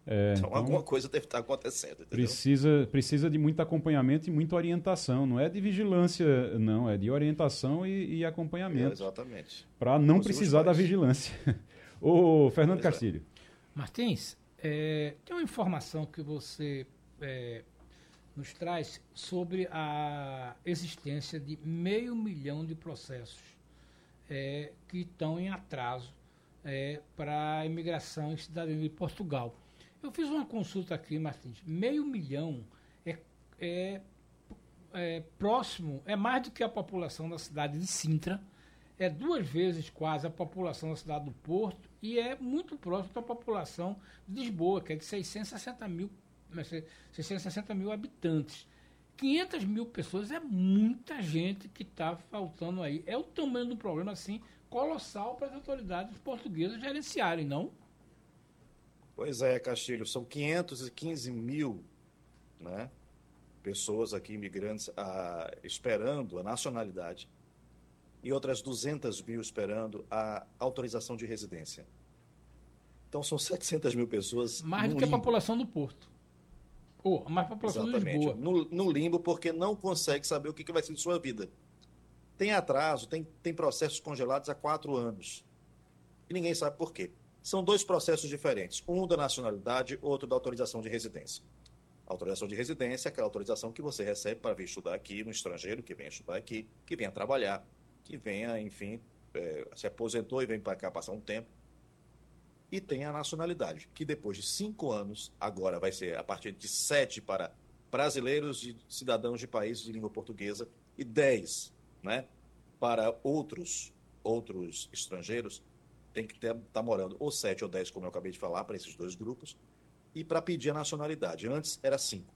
Então alguma coisa deve estar acontecendo, entendeu? Precisa de muito acompanhamento e muita orientação. Não é de vigilância, não, é de orientação e acompanhamento. Exatamente. Para não Inclusive os precisar da pais. vigilância. Ô, Fernando Pois é. Castilho. Martins, tem uma informação que você nos traz sobre a existência de 500.000 de processos que estão em atraso para a imigração e cidadania de Portugal. Eu fiz uma consulta aqui, Martins. 500.000 é, próximo, é mais do que a população da cidade de Sintra, é 2 vezes quase a população da cidade do Porto e é muito próximo da população de Lisboa, que é de 660 mil habitantes. 500.000 pessoas é muita gente que está faltando aí. É o tamanho do problema, assim, colossal para as autoridades portuguesas gerenciarem, não? Pois é, Castilho, são 515 mil, né, pessoas aqui, imigrantes, esperando a nacionalidade e outras 200 mil esperando a autorização de residência. Então são 700 mil pessoas Mais do no que a limbo. população do Porto. Ou mais a população de Exatamente, Lisboa. no limbo porque não consegue saber o que vai ser de sua vida. Tem atraso, tem processos congelados há 4 anos. E ninguém sabe por quê. São 2 processos diferentes, um da nacionalidade, outro da autorização de residência. A autorização de residência é aquela autorização que você recebe para vir estudar aqui no estrangeiro, que venha estudar aqui, que venha trabalhar, que venha, enfim, se aposentou e vem para cá passar um tempo. E tem a nacionalidade, que depois de 5 anos, agora vai ser a partir de 7 para brasileiros e cidadãos de países de língua portuguesa e 10, né, para outros estrangeiros, tem que estar morando ou 7 ou 10, como eu acabei de falar, para esses 2 grupos, e para pedir a nacionalidade. Antes era 5.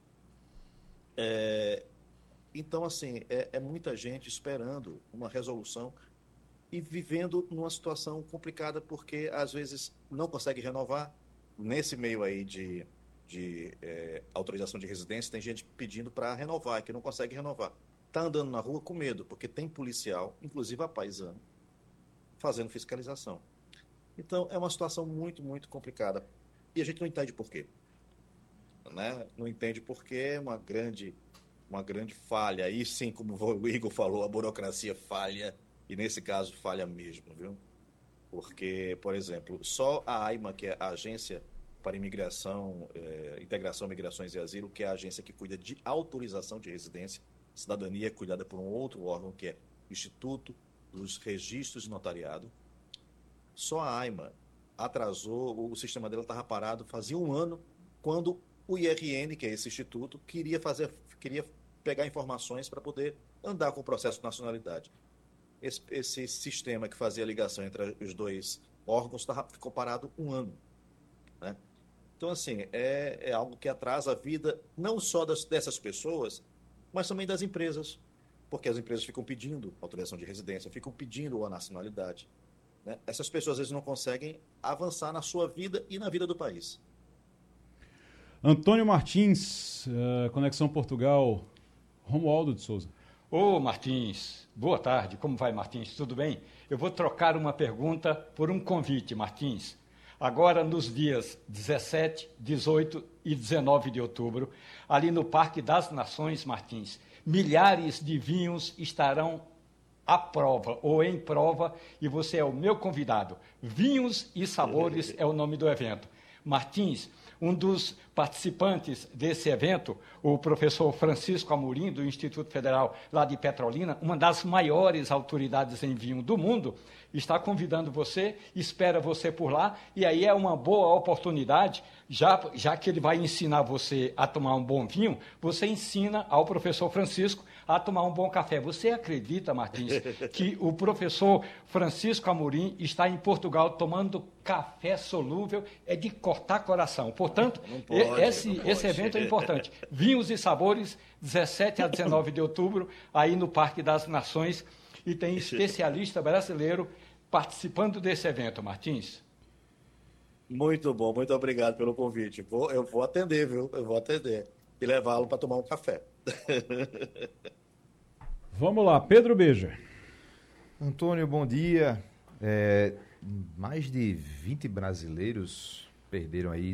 Então, assim, é muita gente esperando uma resolução e vivendo numa situação complicada porque, às vezes, não consegue renovar. Nesse meio aí de autorização de residência, tem gente pedindo para renovar, que não consegue renovar. Está andando na rua com medo, porque tem policial, inclusive a paisano, fazendo fiscalização. Então, é uma situação muito, muito complicada. E a gente não entende por quê, né? Não entende por quê, é uma grande falha. Aí sim, como o Igor falou, a burocracia falha, e nesse caso falha mesmo, viu? Porque, por exemplo, só a AIMA, que é a Agência para Imigração, Integração, Migrações e Asilo, que é a agência que cuida de autorização de residência, cidadania é cuidada por um outro órgão, que é o Instituto dos Registros de Notariado. Só a AIMA atrasou, o sistema dela estava parado fazia 1 ano, quando o IRN, que é esse instituto, queria pegar informações para poder andar com o processo de nacionalidade. Esse sistema que fazia a ligação entre os 2 órgãos ficou parado 1 ano, né? Então, assim, é algo que atrasa a vida não só dessas pessoas, mas também das empresas, porque as empresas ficam pedindo autorização de residência, ficam pedindo a nacionalidade, né? Essas pessoas, às vezes, não conseguem avançar na sua vida e na vida do país. Antônio Martins, Conexão Portugal, Romualdo de Souza. Ô Martins, boa tarde, como vai Martins, tudo bem? Eu vou trocar uma pergunta por um convite, Martins. Agora nos dias 17, 18 e 19 de outubro, ali no Parque das Nações, Martins, milhares de vinhos estarão à prova ou em prova e você é o meu convidado. Vinhos e Sabores é o nome do evento. Martins, um dos participantes desse evento, o professor Francisco Amorim, do Instituto Federal lá de Petrolina, uma das maiores autoridades em vinho do mundo, está convidando você, espera você por lá, e aí é uma boa oportunidade, já que ele vai ensinar você a tomar um bom vinho, você ensina ao professor Francisco a tomar um bom café. Você acredita, Martins, que o professor Francisco Amorim está em Portugal tomando café solúvel? É de cortar coração. Portanto, esse evento é importante. Vinhos e Sabores, 17 a 19 de outubro, aí no Parque das Nações, e tem especialista brasileiro participando desse evento, Martins. Muito bom, muito obrigado pelo convite. Eu vou atender, viu? Eu vou atender. E levá-lo para tomar um café. Vamos lá, Pedro Beja. Antônio, bom dia. Mais de 20 brasileiros perderam aí